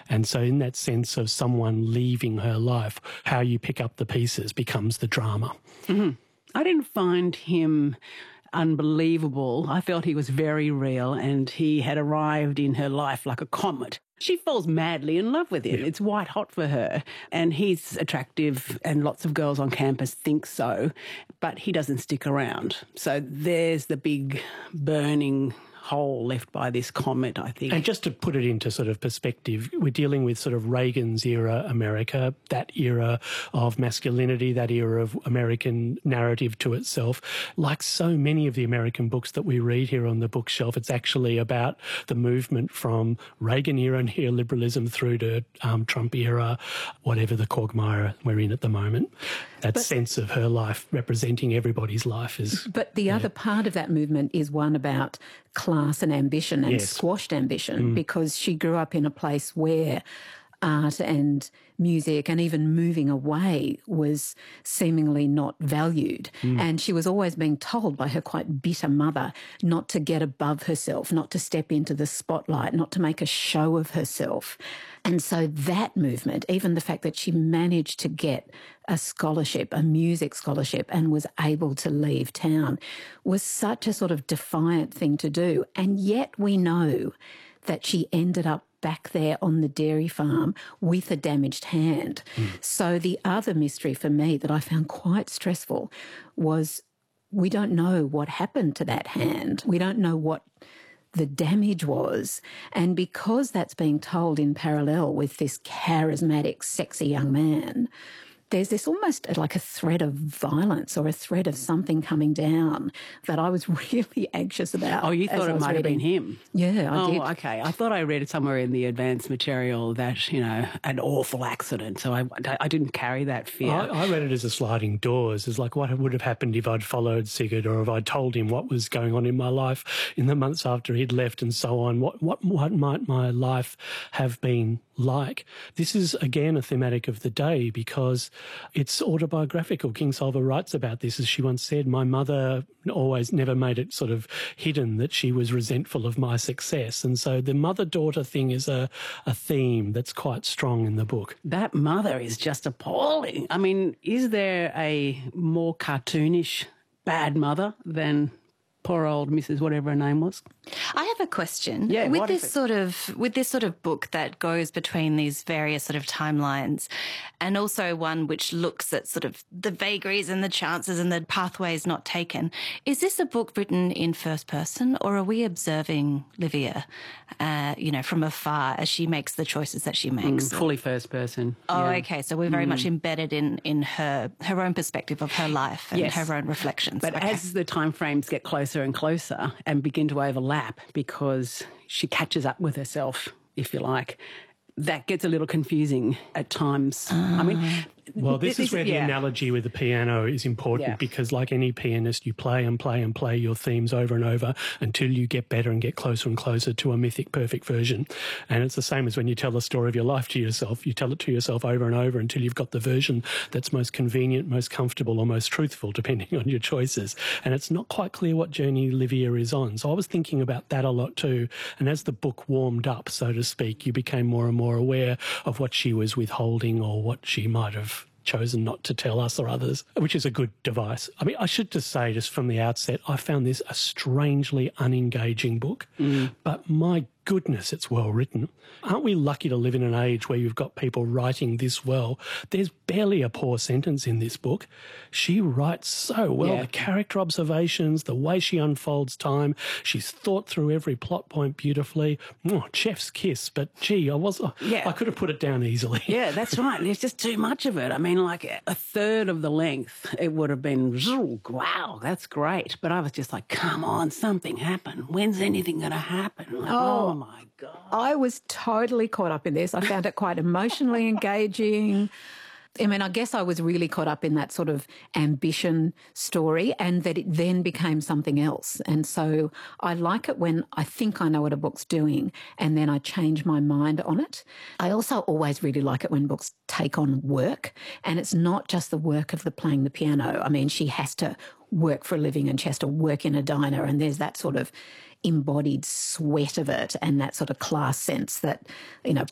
And so in that sense of someone leaving her life, how you pick up the pieces becomes the drama. Mm-hmm. I didn't find him unbelievable. I felt he was very real and he had arrived in her life like a comet. She falls madly in love with him. It's white hot for her. And he's attractive and lots of girls on campus think so, but he doesn't stick around. So there's the big burning hole left by this comet, I think. And just to put it into sort of perspective, we're dealing with sort of Reagan's era America, that era of masculinity, that era of American narrative to itself. Like so many of the American books that we read here on the bookshelf, it's actually about the movement from Reagan era neoliberalism through to Trump era, whatever the quagmire we're in at the moment. That sense of her life representing everybody's life is... But the other part of that movement is one about class and ambition and squashed ambition, because she grew up in a place where art and music and even moving away was seemingly not valued. And she was always being told by her quite bitter mother not to get above herself, not to step into the spotlight, not to make a show of herself. And so that movement, even the fact that she managed to get a scholarship, a music scholarship, and was able to leave town, was such a sort of defiant thing to do. And yet we know that she ended up back there on the dairy farm with a damaged hand. So the other mystery for me that I found quite stressful was we don't know what happened to that hand. We don't know what the damage was. And because that's being told in parallel with this charismatic, sexy young man, there's this almost like a thread of violence or a thread of something coming down that I was really anxious about. Oh, you thought it might have been him? Yeah, I did. Oh, okay. I thought I read it somewhere in the advanced material that, you know, an awful accident. So I didn't carry that fear. I read it as a sliding doors. It's like what would have happened if I'd followed Sigurd or if I'd told him what was going on in my life in the months after he'd left and so on. What might my life have been like? This is, again, a thematic of the day because it's autobiographical. Kingsolver writes about this, as she once said, my mother always never made it sort of hidden that she was resentful of my success. And so the mother-daughter thing is a theme that's quite strong in the book. That mother is just appalling. I mean, is there a more cartoonish bad mother than poor old Mrs. whatever her name was? I have a question. Yeah, with this sort of book that goes between these various sort of timelines, and also one which looks at sort of the vagaries and the chances and the pathways not taken. Is this a book written in first person, or are we observing Livia, from afar as she makes the choices that she makes? Fully first person. Oh, yeah. okay. So we're very much embedded in her own perspective of her life and her own reflections. But as the time frames get closer and closer and begin to overlap, because she catches up with herself, if you like, that gets a little confusing at times. I mean, well, this is where the analogy with the piano is important because like any pianist, you play and play and play your themes over and over until you get better and get closer and closer to a mythic perfect version. And it's the same as when you tell the story of your life to yourself. You tell it to yourself over and over until you've got the version that's most convenient, most comfortable or most truthful, depending on your choices. And it's not quite clear what journey Livia is on. So I was thinking about that a lot too. And as the book warmed up, so to speak, you became more and more aware of what she was withholding or what she might have chosen not to tell us or others, which is a good device. I mean, I should just say, just from the outset, I found this a strangely unengaging book, but my goodness, it's well written. Aren't we lucky to live in an age where you've got people writing this well? There's barely a poor sentence in this book. She writes so well. Yeah. The character observations, the way she unfolds time. She's thought through every plot point beautifully. Oh, chef's kiss, but gee, I could have put it down easily. Yeah, that's right. There's just too much of it. I mean, like a third of the length, it would have been, wow, that's great. But I was just like, come on, something happened. When's anything going to happen? Like, oh my God. I was totally caught up in this. I found it quite emotionally engaging. I mean, I guess I was really caught up in that sort of ambition story and that it then became something else. And so I like it when I think I know what a book's doing and then I change my mind on it. I also always really like it when books take on work, and it's not just the work of the playing the piano. I mean, she has to work for a living and she has to work in a diner, and there's that sort of embodied sweat of it and that sort of class sense that,